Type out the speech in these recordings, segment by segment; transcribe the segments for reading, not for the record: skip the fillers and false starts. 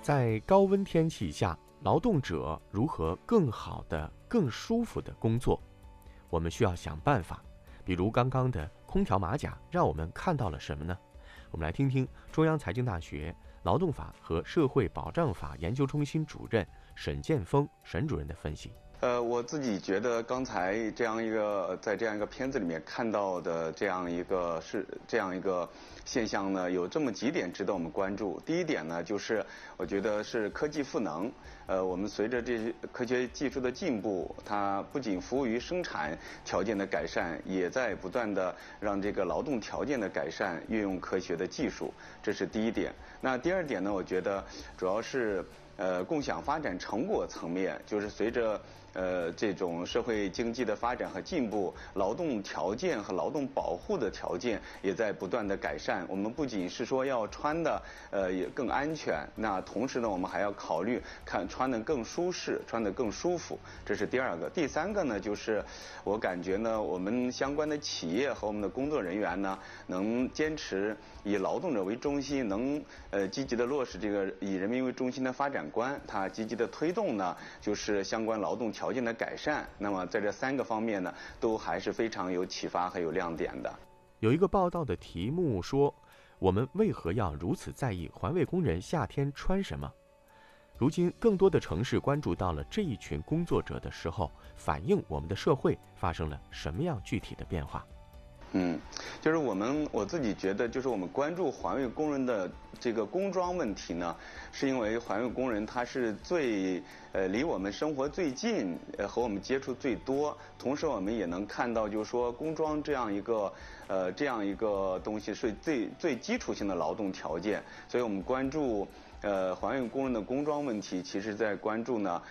在高温天气下，劳动者如何更好的、更舒服的工作？我们需要想办法。比如刚刚的空调马甲，让我们看到了什么呢？我们来听听中央财经大学劳动法和社会保障法研究中心主任沈建峰沈主任的分析。 我自己觉得刚才在这样一个片子里面看到的这样一个现象呢，有这么几点值得我们关注。第一点呢，就是我觉得是科技赋能。我们随着这些科学技术的进步，它不仅服务于生产条件的改善，也在不断的让这个劳动条件的改善运用科学的技术，这是第一点。那第二点呢，我觉得主要是共享发展成果层面，就是随着这种社会经济的发展和进步，劳动条件和劳动保护的条件也在不断的改善。我们不仅是说要穿的也更安全，那同时呢，我们还要考虑看穿的更舒适，穿的更舒服，这是第二个。第三个呢，就是我感觉呢，我们相关的企业和我们的工作人员呢，能坚持以劳动者为中心，能积极的落实这个以人民为中心的发展观，它积极的推动呢，就是相关劳动条件的改善。那么在这三个方面呢，都还是非常有启发和有亮点的。 有一个报道的题目说，我们为何要如此在意环卫工人夏天穿什么？如今更多的城市关注到了这一群工作者的时候，反映我们的社会发生了什么样具体的变化？ 就是我自己觉得，就是我们关注环卫工人的这个工装问题呢，是因为环卫工人他是最离我们生活最近，和我们接触最多，同时我们也能看到，就是说工装这样一个东西是最基础性的劳动条件，所以我们关注环卫工人的工装问题，其实在关注呢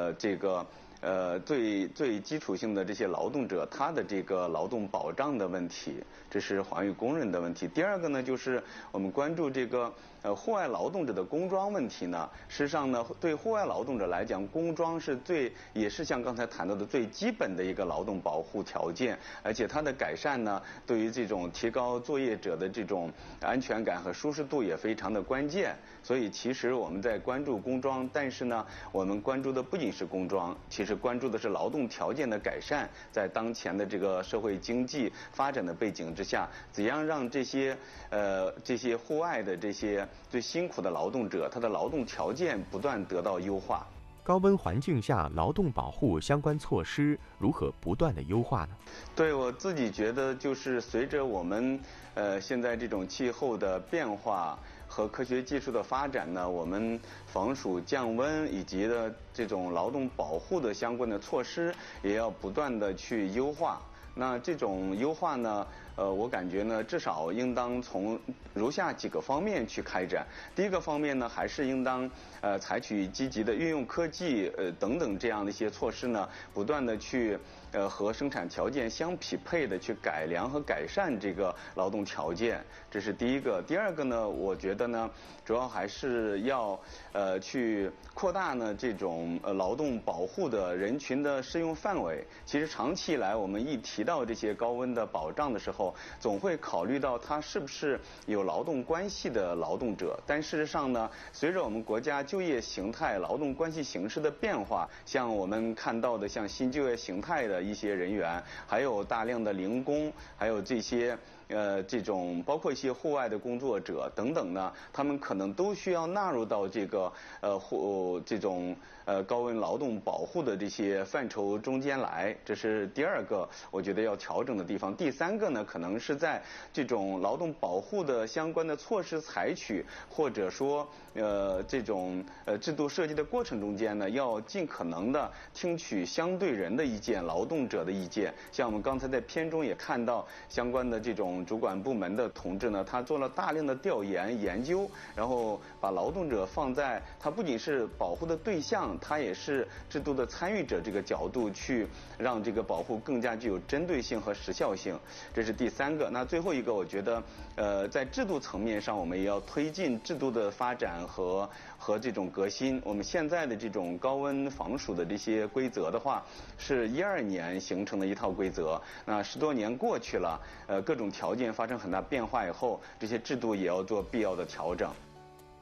最基础性的这些劳动者，他的这个劳动保障的问题，这是环卫工人的问题。第二个呢，就是我们关注这个户外劳动者的工装问题呢。事实上呢，对户外劳动者来讲，工装也是像刚才谈到的最基本的一个劳动保护条件，而且它的改善呢，对于这种提高作业者的这种安全感和舒适度也非常的关键。所以其实我们在关注工装，但是呢，我们关注的不仅是工装，其实关注的是劳动条件的改善。在当前的这个社会经济发展的背景之下，怎样让这些户外的这些最辛苦的劳动者，他的劳动条件不断得到优化。 高温环境下，劳动保护相关措施如何不断的优化呢？ 对，我自己觉得，就是随着我们现在这种气候的变化和科学技术的发展呢，我们防暑降温以及的这种劳动保护的相关的措施也要不断的去优化。那这种优化呢，我感觉呢，至少应当从如下几个方面去开展。第一个方面呢，还是应当采取积极的运用科技等等这样的一些措施呢，不断的去和生产条件相匹配的去改良和改善这个劳动条件，这是第一个。第二个呢，我觉得呢，主要还是要去扩大呢这种劳动保护的人群的适用范围。其实长期以来，我们一提到这些高温的保障的时候，总会考虑到他是不是有劳动关系的劳动者。但事实上呢，随着我们国家就业形态、劳动关系形势的变化，像我们看到的像新就业形态的一些人员，还有大量的零工，还有这些这种包括一些户外的工作者等等呢，他们可能都需要纳入到这个这种高温劳动保护的这些范畴中间来。这是第二个我觉得要调整的地方。第三个呢，可能是在这种劳动保护的相关的措施采取，或者说这种制度设计的过程中间呢，要尽可能的听取相对人的意见、劳动者的意见。像我们刚才在片中也看到，相关的这种主管部门的同志呢，他做了大量的调研究，然后把劳动者放在他不仅是保护的对象，他也是制度的参与者这个角度去让这个保护更加具有针对性和时效性。这是第三个。那最后一个，我觉得在制度层面上，我们也要推进制度的发展和这种革新。我们现在的这种高温防暑的这些规则的话，是12年形成的一套规则。那10多年过去了，各种条件发生很大变化以后，这些制度也要做必要的调整。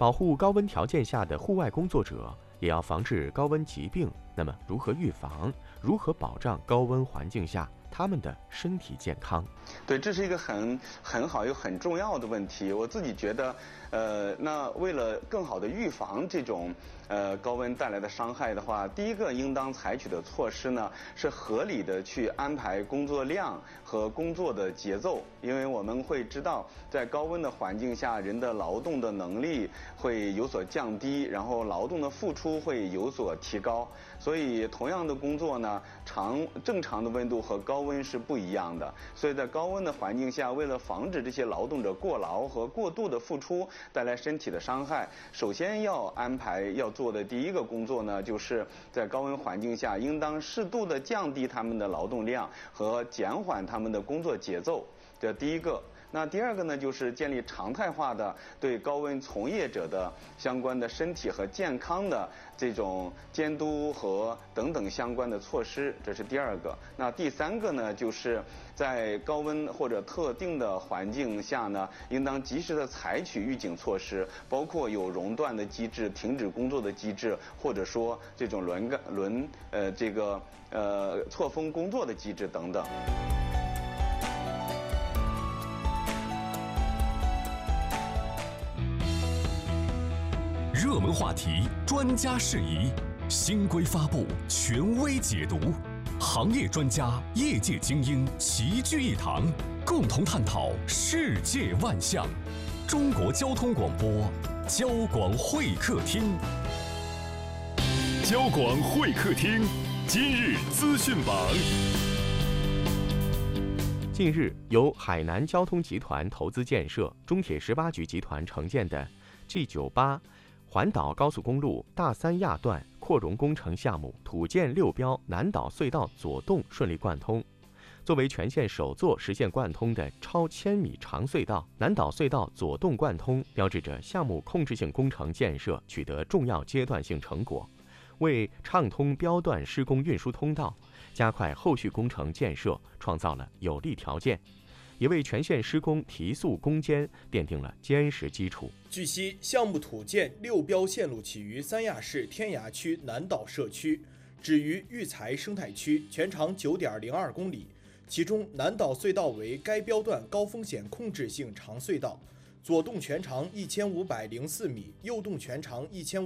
保护高温条件下的户外工作者，也要防治高温疾病。那么，如何预防？如何保障高温环境下他们的身体健康？ 对，这是一个很好又很重要的问题。我自己觉得，那为了更好的预防这种高温带来的伤害的话，第一个应当采取的措施呢，是合理的去安排工作量和工作的节奏。因为我们会知道，在高温的环境下，人的劳动的能力会有所降低，然后劳动的付出会有所提高。所以，同样的工作呢，正常的温度和高温是不一样的。所以在高温的环境下，为了防止这些劳动者过劳和过度的付出带来身体的伤害，首先要安排要做的第一个工作呢，就是在高温环境下，应当适度的降低他们的劳动量和减缓他们的工作节奏。这第一个。那第二个呢，就是建立常态化的对高温从业者的相关的身体和健康的这种监督和等等相关的措施，这是第二个。那第三个呢，就是在高温或者特定的环境下呢，应当及时的采取预警措施，包括有熔断的机制、停止工作的机制，或者说这种错峰工作的机制等等。 热门话题，专家释疑，新规发布，权威解读，行业专家、业界精英齐聚一堂，共同探讨世界万象。中国交通广播，交广会客厅。 交广会客厅，今日资讯榜。 近日，由海南交通集团投资建设、中铁18局集团承建的 G98环岛高速公路大三亚段扩容工程项目土建六标南岛隧道左洞顺利贯通。作为全县首座实现贯通的超1000米长隧道，南岛隧道左洞贯通，标志着项目控制性工程建设取得重要阶段性成果，为畅通标段施工运输通道、加快后续工程建设创造了有利条件，也为全县施工提速攻坚奠定了坚实基础。 据悉，项目土建六标线路起于三亚市天涯区南岛社区，止于育才生态区，全长9.02公里。其中，南岛隧道为该标段高风险控制性长隧道，左洞全长1504米，右洞全长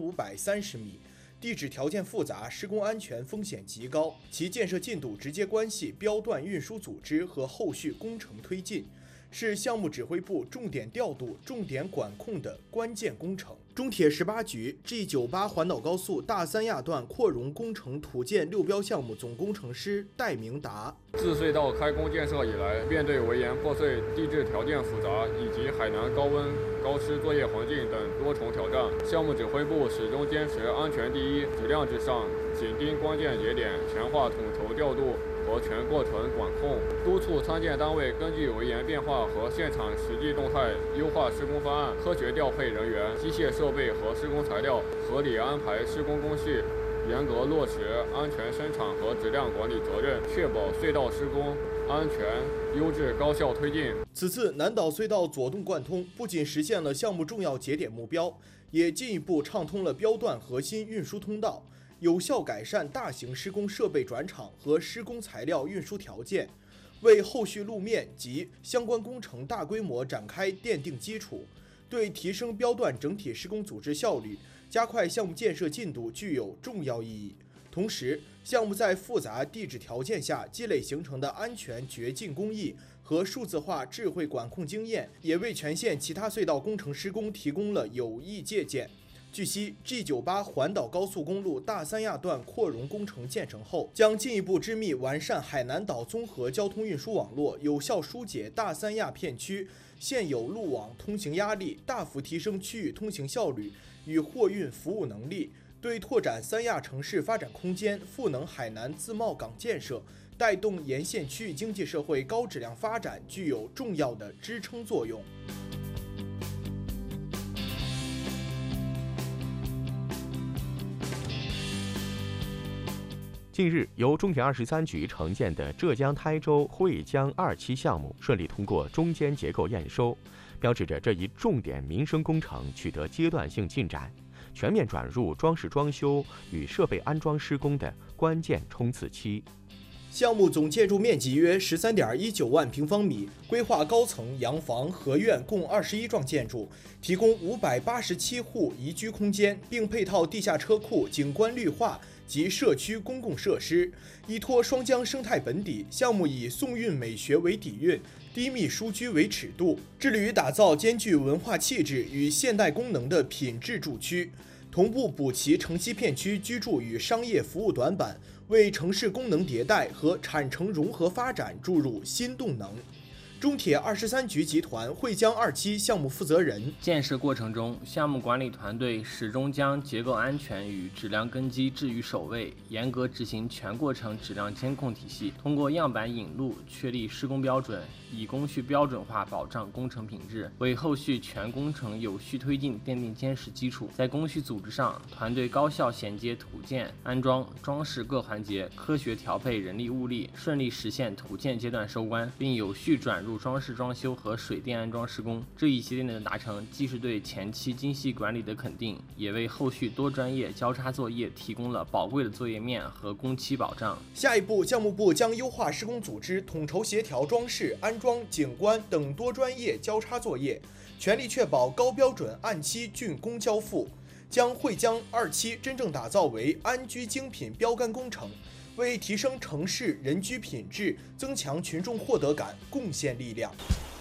1530米。地质条件复杂，施工安全风险极高，其建设进度直接关系标段运输组织和后续工程推进，是项目指挥部重点调度、重点管控的关键工程。中铁18局 G98环岛高速大三亚段扩容工程土建六标项目总工程师戴明达： 自隧道开工建设以来，面对围岩破碎、地质条件复杂以及海南高温、高湿作业环境等多重挑战，项目指挥部始终坚持安全第一、质量至上，紧盯关键节点，强化统筹调度和全过程管控，督促参建单位根据围岩变化和现场实际动态，优化施工方案，科学调配人员、机械设备和施工材料，合理安排施工工序，严格落实安全生产和质量管理责任，确保隧道施工安全、优质、高效推进。 此次南岛隧道左洞贯通，不仅实现了项目重要节点目标，也进一步畅通了标段核心运输通道，有效改善大型施工设备转场和施工材料运输条件，为后续路面及相关工程大规模展开奠定基础，对提升标段整体施工组织效率、加快项目建设进度具有重要意义。同时，项目在复杂地质条件下积累形成的安全掘进工艺和数字化智慧管控经验，也为全县其他隧道工程施工提供了有益借鉴。据悉 ，G98环岛高速公路大三亚段扩容工程建成后，将进一步织密完善海南岛综合交通运输网络，有效疏解大三亚片区现有路网通行压力，大幅提升区域通行效率与货运服务能力，对拓展三亚城市发展空间、赋能海南自贸港建设、带动沿线区域经济社会高质量发展具有重要的支撑作用。 近日，由中铁23局承建的浙江台州惠江2期项目顺利通过中间结构验收， 标志着这一重点民生工程取得阶段性进展，全面转入装饰装修与设备安装施工的关键冲刺期。 项目总建筑面积约13.19万平方米，规划高层、洋房、合院共21幢建筑，提供587户宜居空间，并配套地下车库、景观绿化及社区公共设施。依托双江生态本底，项目以宋韵美学为底蕴，低密疏居为尺度，致力于打造兼具文化气质与现代功能的品质住区，同步补齐城西片区居住与商业服务短板，为城市功能迭代和产城融合发展注入新动能。中铁23局集团惠江2期项目负责人： 建设过程中，项目管理团队始终将结构安全与质量根基置于首位，严格执行全过程质量监控体系，通过样板引路确立施工标准，以工序标准化保障工程品质，为后续全工程有序推进奠定坚实基础。在工序组织上，团队高效衔接土建、安装、装饰各环节，科学调配人力物力，顺利实现土建阶段收官，并有序转入装饰装修和水电安装施工。这一系列的达成，既是对前期精细管理的肯定，也为后续多专业交叉作业提供了宝贵的作业面和工期保障。 下一步，项目部将优化施工组织，统筹协调装饰、安装、景观等多专业交叉作业，全力确保高标准按期竣工交付，将惠江2期真正打造为安居精品标杆工程，为提升城市人居品质、增强群众获得感贡献力量。